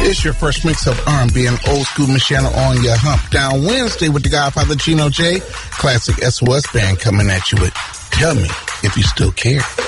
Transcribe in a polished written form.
It's your first mix of R&B and old school Michelle on your hump down Wednesday with the Godfather Gino J. Classic SOS Band coming at you with Tell Me If You Still Care.